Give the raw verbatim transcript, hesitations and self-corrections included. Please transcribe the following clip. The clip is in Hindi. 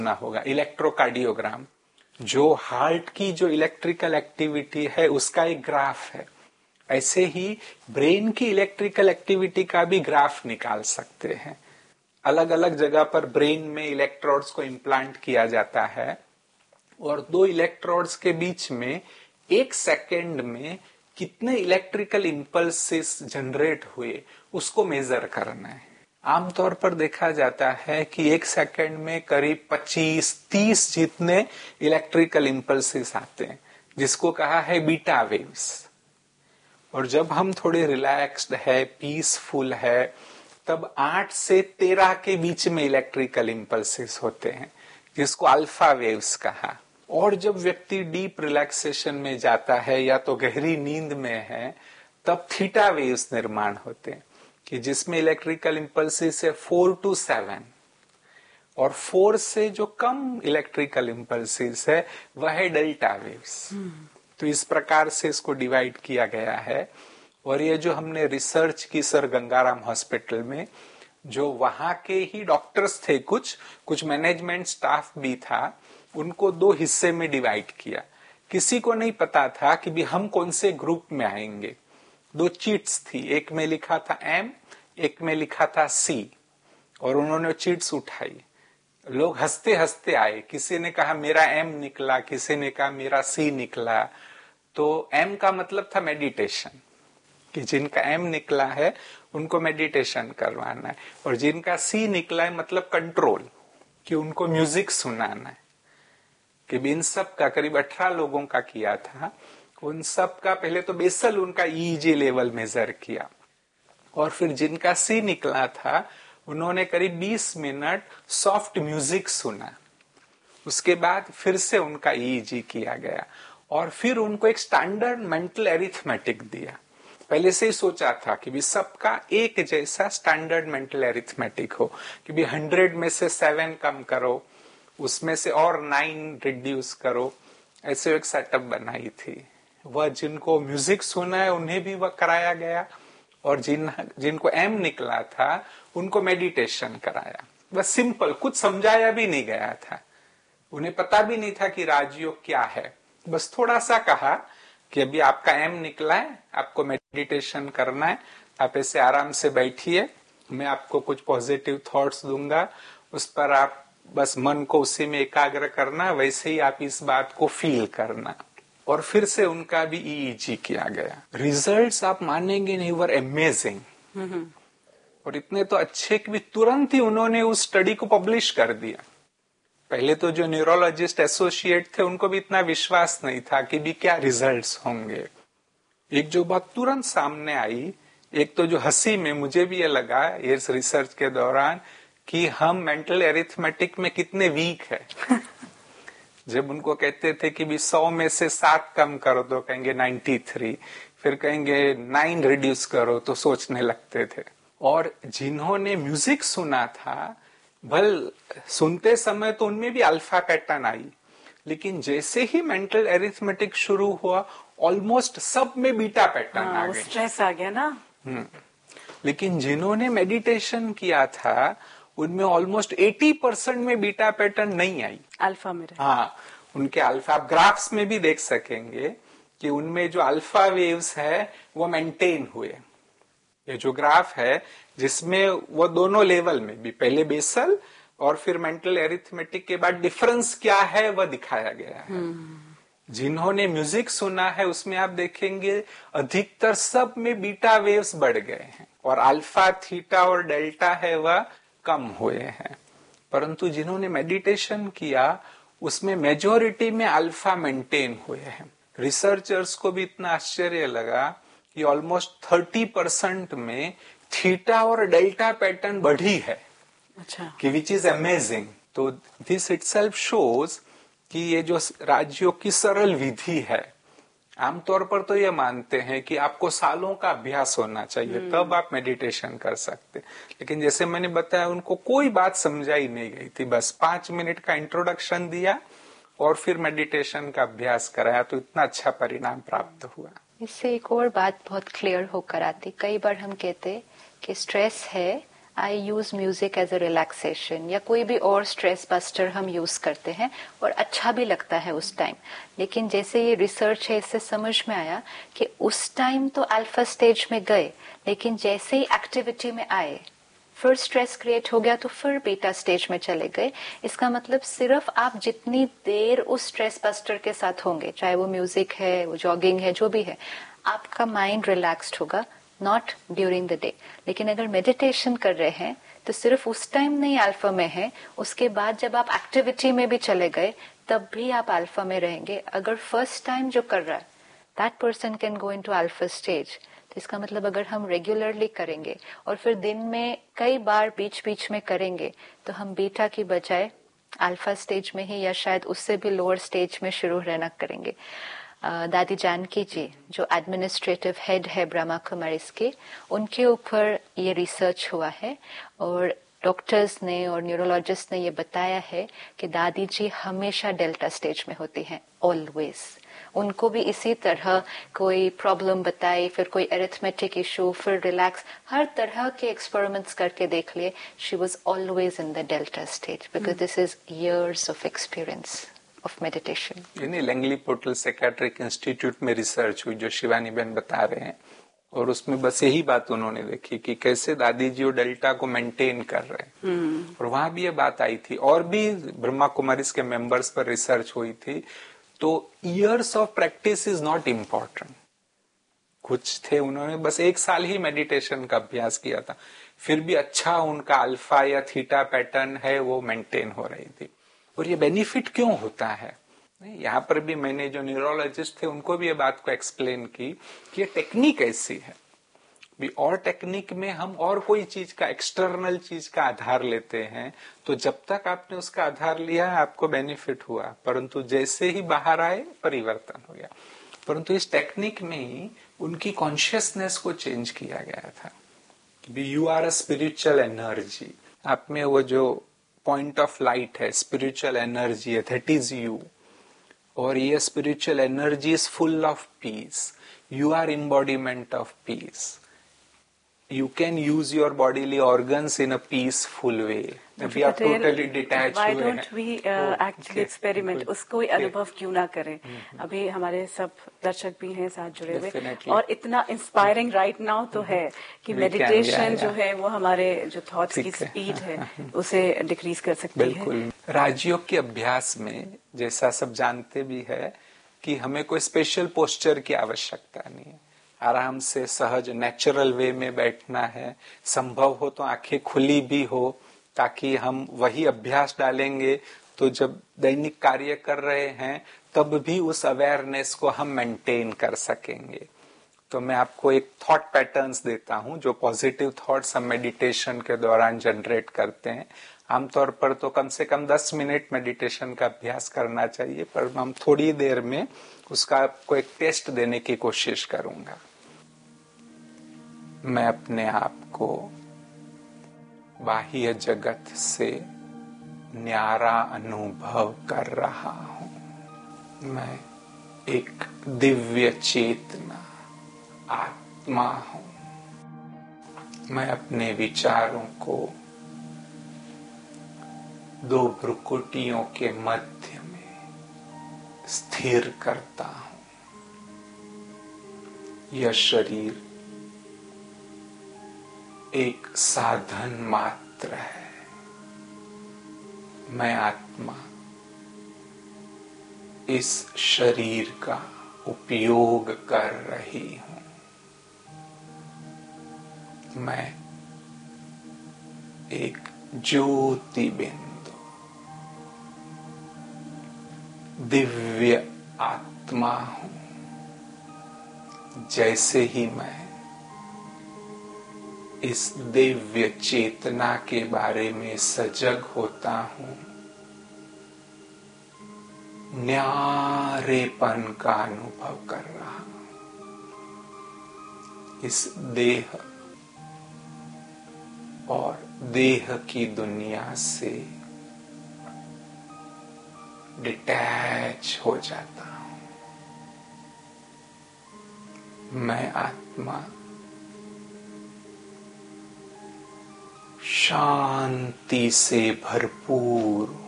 ना होगा, इलेक्ट्रोकार्डियोग्राम, जो हार्ट की जो इलेक्ट्रिकल एक्टिविटी है उसका एक ग्राफ है। ऐसे ही ब्रेन की इलेक्ट्रिकल एक्टिविटी का भी ग्राफ निकाल सकते हैं। अलग अलग जगह पर ब्रेन में इलेक्ट्रोड्स को इम्प्लांट किया जाता है और दो इलेक्ट्रोड्स के बीच में एक सेकेंड में कितने इलेक्ट्रिकल इंपल्सेस जनरेट हुए उसको मेजर करना है। आमतौर पर देखा जाता है कि एक सेकंड में करीब पच्चीस तीस जितने इलेक्ट्रिकल इंपल्सेस आते हैं, जिसको कहा है बीटा वेव्स। और जब हम थोड़े रिलैक्स्ड है, पीसफुल है, तब आठ से तेरह के बीच में इलेक्ट्रिकल इंपल्सेस होते हैं, जिसको अल्फा वेव्स कहा। और जब व्यक्ति डीप रिलैक्सेशन में जाता है या तो गहरी नींद में है, तब थीटा वेव्स निर्माण होते हैं कि जिसमें इलेक्ट्रिकल इंपल्सेस है फोर टू सेवन, और फोर से जो कम इलेक्ट्रिकल इंपल्सेस है वह है डेल्टा वेव्स। तो इस प्रकार से इसको डिवाइड किया गया है। और ये जो हमने रिसर्च की सर गंगाराम हॉस्पिटल में, जो वहां के ही डॉक्टर्स थे, कुछ कुछ मैनेजमेंट स्टाफ भी था, उनको दो हिस्से में डिवाइड किया। किसी को नहीं पता था कि भी हम कौन से ग्रुप में आएंगे। दो चीट्स थी, एक में लिखा था एम, एक में लिखा था सी, और उन्होंने चीट्स उठाई। लोग हंसते हंसते आए, किसी ने कहा मेरा एम निकला, किसी ने कहा मेरा सी निकला। तो एम का मतलब था मेडिटेशन, कि जिनका एम निकला है उनको मेडिटेशन करवाना है, और जिनका सी निकला है मतलब कंट्रोल, कि उनको म्यूजिक सुनाना है। कि इन सब का करीब अठारह लोगों का किया था। उन सब का पहले तो बेसल उनका ईईजी लेवल मेजर किया, और फिर जिनका सी निकला था उन्होंने करीब बीस मिनट सॉफ्ट म्यूजिक सुना। उसके बाद फिर से उनका ईईजी किया गया, और फिर उनको एक स्टैंडर्ड मेंटल एरिथमेटिक दिया। पहले से ही सोचा था कि भी सबका एक जैसा स्टैंडर्ड मेंटल एरिथमेटिक हो, कि भी हंड्रेड में से सेवन कम करो, उसमें से और नाइन रिड्यूस करो। ऐसे एक सेटअप बनाई थी। वह जिनको म्यूजिक सुना है उन्हें भी वह कराया गया, और जिन जिनको एम निकला था उनको मेडिटेशन कराया। बस सिंपल, कुछ समझाया भी नहीं गया था। उन्हें पता भी नहीं था कि राजयोग क्या है। बस थोड़ा सा कहा कि अभी आपका एम निकला है, आपको मेडिटेशन करना है, आप ऐसे आराम से बैठिए, मैं आपको कुछ पॉजिटिव थॉट्स दूंगा, उस पर आप बस मन को उसी में एकाग्र करना, वैसे ही आप इस बात को फील करना। और फिर से उनका भी ईईजी किया गया। रिजल्ट्स आप मानेंगे नहीं, वर अमेजिंग। और इतने तो अच्छे कि भी तुरंत ही उन्होंने उस स्टडी को पब्लिश कर दिया। पहले तो जो न्यूरोलॉजिस्ट एसोसिएट थे उनको भी इतना विश्वास नहीं था कि भी क्या रिजल्ट्स होंगे। एक जो बात तुरंत सामने आई, एक तो जो हंसी में मुझे भी ये लगा इस रिसर्च के दौरान कि हम मेंटल एरिथमेटिक में कितने वीक है। जब उनको कहते थे कि भी सौ में से सात कम करो तो कहेंगे नाइन्टी थ्री, फिर कहेंगे नाइन रिड्यूस करो तो सोचने लगते थे। और जिन्होंने म्यूजिक सुना था, भल सुनते समय तो उनमें भी अल्फा पैटर्न आई, लेकिन जैसे ही मेंटल एरिथमेटिक शुरू हुआ ऑलमोस्ट सब में बीटा पैटर्न आ गए। स्ट्रेस आ गया ना। हम्म लेकिन जिन्होंने मेडिटेशन किया था उनमें ऑलमोस्ट अस्सी परसेंट में बीटा पैटर्न नहीं आई, अल्फा में रहे। हाँ, उनके अल्फा, आप ग्राफ्स में भी देख सकेंगे कि उनमें जो अल्फा वेव्स है वो मेंटेन हुए। ये जो ग्राफ है जिसमें वो दोनों लेवल में भी, पहले बेसल और फिर मेंटल एरिथमेटिक के बाद डिफरेंस क्या है वह दिखाया गया है। जिन्होंने म्यूजिक सुना है उसमें आप देखेंगे अधिकतर सब में बीटा वेव्स बढ़ गए हैं, और अल्फा, थीटा और डेल्टा है वह कम हुए हैं। परंतु जिन्होंने मेडिटेशन किया उसमें मेजोरिटी में अल्फा मेंटेन हुए हैं। रिसर्चर्स को भी इतना आश्चर्य लगा कि ऑलमोस्ट थर्टी परसेंट में थीटा और डेल्टा पैटर्न बढ़ी है। अच्छा, कि विच इज अमेजिंग। तो दिस इटसेल्फ शोज कि ये जो राजयोग की सरल विधि है, आमतौर पर तो ये मानते हैं कि आपको सालों का अभ्यास होना चाहिए तब आप मेडिटेशन कर सकते, लेकिन जैसे मैंने बताया उनको कोई बात समझाई नहीं गई थी। बस पांच मिनट का इंट्रोडक्शन दिया और फिर मेडिटेशन का अभ्यास कराया, तो इतना अच्छा परिणाम प्राप्त हुआ। इससे एक और बात बहुत क्लियर होकर आती, कई बार हम कहते कि स्ट्रेस है, आई use music as a relaxation या कोई भी और स्ट्रेस बस्टर हम यूज करते हैं और अच्छा भी लगता है उस टाइम। लेकिन जैसे ये रिसर्च है इससे समझ में आया कि उस टाइम तो अल्फा स्टेज में गए, लेकिन जैसे ही एक्टिविटी में आए फिर स्ट्रेस क्रिएट हो गया तो फिर बीटा स्टेज में चले गए। इसका मतलब सिर्फ आप जितनी देर उस स्ट्रेस बस्टर के साथ होंगे, चाहे वो म्यूजिक है, वो जॉगिंग है, जो भी है, आपका माइंड रिलैक्स्ड होगा, नॉट ड्यूरिंग द डे। लेकिन अगर मेडिटेशन कर रहे हैं तो सिर्फ उस टाइम नहीं अल्फा में है, उसके बाद जब आप एक्टिविटी में भी चले गए तब भी आप अल्फा में रहेंगे। अगर फर्स्ट टाइम जो कर रहा है that person can go into alpha stage. तो इसका मतलब अगर हम रेगुलरली करेंगे और फिर दिन में कई बार बीच बीच में करेंगे तो हम बीटा की बजाय अल्फा स्टेज में ही या शायद उससे भी लोअर स्टेज में शुरू रहना करेंगे। दादी जानकी जी जो एडमिनिस्ट्रेटिव हेड है ब्रह्मा कुमारीज के, उनके ऊपर ये रिसर्च हुआ है और डॉक्टर्स ने और न्यूरोलॉजिस्ट ने ये बताया है कि दादी जी हमेशा डेल्टा स्टेज में होती हैं, ऑलवेज। उनको भी इसी तरह कोई प्रॉब्लम बताई, फिर कोई एरिथमेटिक इशू, फिर रिलैक्स, हर तरह के एक्सपेरिमेंट्स करके देख लिए, she was always in the delta stage because this is years of experience of meditation. यानी लैंगली पोर्टल साइकियाट्रिक इंस्टीट्यूट में रिसर्च हुई जो शिवानी बहन बता रहे हैं, और उसमें बस यही बात उन्होंने देखी कि कैसे दादी जी वो डेल्टा को मेंटेन कर रहे हैं। hmm. और वहां भी ये बात आई थी, और भी ब्रह्मा कुमारीज के मेंबर्स पर रिसर्च हुई थी। तो years of practice is not important. कुछ थे उन्होंने बस एक साल ही मेडिटेशन का अभ्यास किया था, फिर भी अच्छा उनका अल्फा या थीटा पैटर्न है वो मेंटेन हो रही थी। और ये बेनिफिट क्यों होता है, यहाँ पर भी मैंने जो न्यूरोलॉजिस्ट थे उनको भी ये बात को एक्सप्लेन की कि ये टेक्निक ऐसी है भी, और टेक्निक में हम और कोई चीज का, एक्सटर्नल चीज का आधार लेते हैं तो जब तक आपने उसका आधार लिया आपको बेनिफिट हुआ, परंतु जैसे ही बाहर आए परिवर्तन हो गया। परंतु इस टेक्निक में ही उनकी कॉन्शियसनेस को चेंज किया गया था कि you are a spiritual energy, आप में वो जो पॉइंट ऑफ लाइट है, स्पिरिचुअल एनर्जी है, दैट इज यू। और ये spiritual energy is full of peace, you are embodiment of peace, you can use your bodily organs in a peaceful way. We are totally detached. Why don't we uh, actually experiment? उसको ही अनुभव क्यों ना करें? अभी हमारे सब दर्शक भी हैं साथ जुड़े हुए, और इतना इंस्पायरिंग राइट नाउ तो है कि मेडिटेशन जो है वो हमारे जो थॉट्स की स्पीड है उसे डिक्रीज कर सकती है। बिल्कुल। राजयोग के अभ्यास में जैसा सब जानते भी है कि हमें कोई स्पेशल पोस्चर की आवश्यकता नहीं है, आराम से सहज नेचुरल वे में बैठना है। संभव हो तो आंखें खुली भी हो, ताकि हम वही अभ्यास डालेंगे तो जब दैनिक कार्य कर रहे हैं तब भी उस अवेयरनेस को हम मेंटेन कर सकेंगे। तो मैं आपको एक थॉट पैटर्न्स देता हूं जो पॉजिटिव थॉट्स हम मेडिटेशन के दौरान जनरेट करते हैं। आमतौर पर तो कम से कम दस मिनट मेडिटेशन का अभ्यास करना चाहिए, पर हम थोड़ी देर में उसका आपको एक टेस्ट देने की कोशिश करूंगा। मैं अपने आप को बाह्य जगत से न्यारा अनुभव कर रहा हूं। मैं एक दिव्य चेतना आत्मा हूं। मैं अपने विचारों को दो भ्रुकुटियों के मध्य में स्थिर करता हूं। यह शरीर एक साधन मात्र है। मैं आत्मा इस शरीर का उपयोग कर रही हूं। मैं एक ज्योति बिंदु दिव्य आत्मा हूं। जैसे ही मैं इस दिव्य चेतना के बारे में सजग होता हूं, न्यारेपन का अनुभव कर रहा हूं। इस देह और देह की दुनिया से डिटैच हो जाता हूं। मैं आत्मा शांति से भरपूर